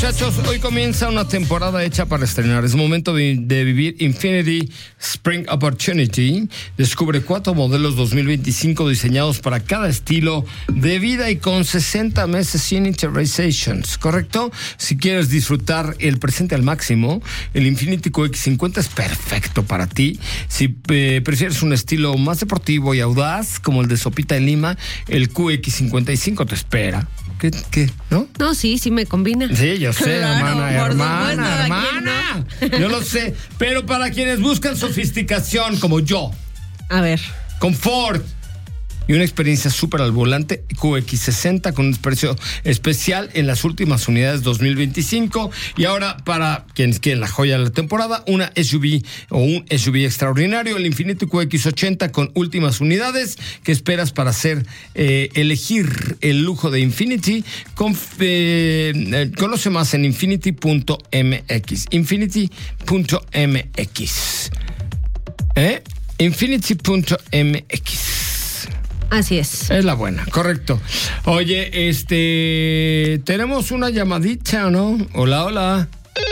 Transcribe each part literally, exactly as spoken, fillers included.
muchachos, hoy comienza una temporada hecha para estrenar. Es momento de, de vivir Infiniti Spring Opportunity. Descubre cuatro modelos dos mil veinticinco diseñados para cada estilo de vida y con sesenta meses sin interesations, ¿correcto? Si quieres disfrutar el presente al máximo, el Infiniti Q X cincuenta es perfecto para ti. Si eh, prefieres un estilo más deportivo y audaz, como el de Sopita de Lima, el Q X cincuenta y cinco te espera. ¿Qué? ¿Qué? ¿No? No, sí, sí me combina. Sí, yo sé, claro, hermana, hermana, supuesto, hermana. No? Yo lo sé. Pero para quienes buscan sofisticación, como yo, a ver, confort y una experiencia súper al volante, Q X sesenta con un precio especial en las últimas unidades dos mil veinticinco. Y ahora, para quienes quieren la joya de la temporada, una S U V o un S U V extraordinario, el Infiniti Q X ochenta con últimas unidades. ¿Qué esperas para hacer eh, elegir el lujo de Infiniti? Con, eh, conoce más en infiniti punto m x. infiniti punto m x. ¿Eh? infiniti punto m x. Así es. Es la buena, correcto. Oye, este... ¿tenemos una llamadita o no? Hola, hola.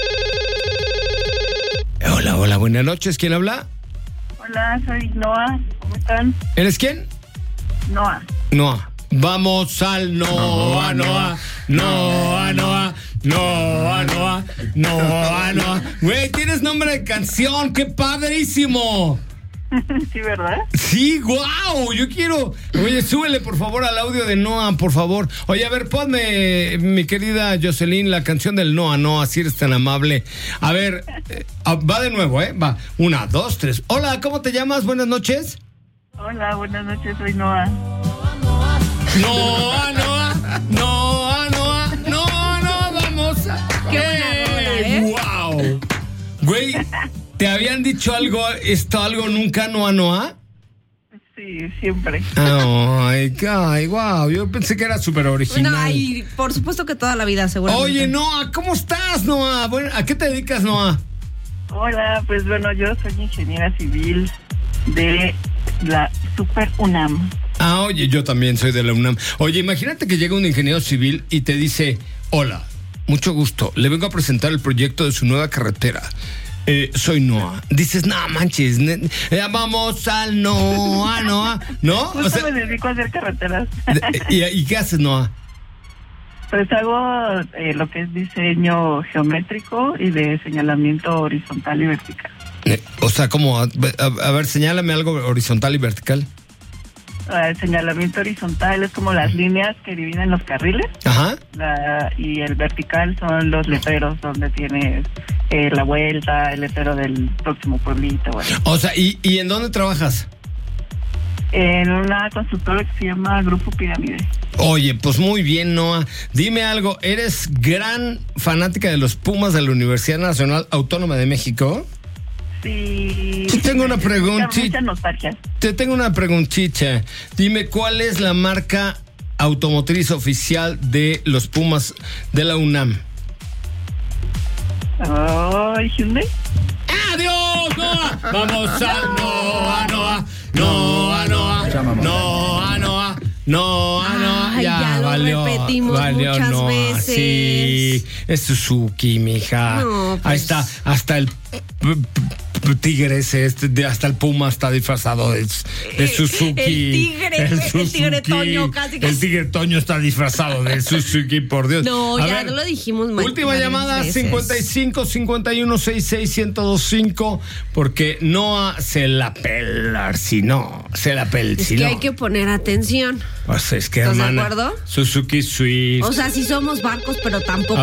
Hola, hola, buenas noches. ¿Quién habla? Hola, soy Noah. ¿Cómo están? ¿Eres quién? Noah. Noah. Vamos al Noah, Noah, Noah, Noah, Noah, Noah, Noah, Noah. Güey, tienes nombre de canción, qué padrísimo. Sí, ¿verdad? Sí, guau, yo quiero. Oye, súbele por favor al audio de Noah, por favor. Oye, a ver, ponme, mi querida Jocelyn, la canción del Noah, Noah, si eres tan amable. A ver, eh, va de nuevo, ¿eh? Va, una, dos, tres. Hola, ¿cómo te llamas? Buenas noches. Hola, buenas noches, soy Noah. Noah, Noah, Noah, Noah, Noah, Noah, vamos a... Qué buena rola, ¿eh? Wow. Güey, ¿te habían dicho algo, esto, algo nunca, Noah, Noah? Sí, siempre. Ay, ay, wow, yo pensé que era súper original. No, ay, por supuesto que toda la vida, seguramente. Oye, Noah, ¿cómo estás, Noah? Bueno, ¿a qué te dedicas, Noah? Hola, pues bueno, yo soy ingeniera civil de la Super UNAM. Ah, oye, yo también soy de la UNAM. Oye, imagínate que llega un ingeniero civil y te dice, hola, mucho gusto, le vengo a presentar el proyecto de su nueva carretera. Eh, soy Noah. Dices, no manches, ne- eh, vamos al Noah, Noah, ¿no? Justo O sea, me dedico a hacer carreteras. ¿y, ¿Y qué haces, Noah? Pues hago eh, lo que es diseño geométrico y de señalamiento horizontal y vertical. Eh, o sea, como, a, a, a ver, señálame algo horizontal y vertical. El señalamiento horizontal es como las líneas que dividen los carriles. Ajá. La, y el vertical son los letreros donde tienes eh, la vuelta, el letrero del próximo pueblito. Bueno. O sea, ¿y, ¿y en dónde trabajas? En una constructora que se llama Grupo Pirámide. Oye, pues muy bien, Noah. Dime algo, ¿eres gran fanática de los Pumas de la Universidad Nacional Autónoma de México? Sí. Te tengo una preguntita. Mucha nostalgia. Te tengo una preguntita. Dime, ¿cuál es la marca automotriz oficial de los Pumas de la UNAM? Oh, Hyundai. ¡Adiós, Noah! Vamos al Noah, Noah, Noah, Noah, Noah, Noah, Noah, Noah. Ay, ya lo valió, repetimos valió, muchas Noah. veces. Sí, es Suzuki, mija. No, pues. Ahí está, hasta el p- p- tigre ese, este, de- hasta el puma está disfrazado de, de Suzuki. El tigre, el tigre Toño, casi, casi. El tigre Toño está disfrazado de Suzuki, por Dios. No, A ya ver, lo dijimos. ma- última varias llamada, veces. cincuenta y cinco, cincuenta y uno, sesenta y seis, ciento veinticinco, porque Noah se la pela, si no, se la pela, Es si que no. hay que poner atención. Pues es que, ¿Estás de hermana, acuerdo? Suzuki Swift. O sea, sí somos barcos, pero tampoco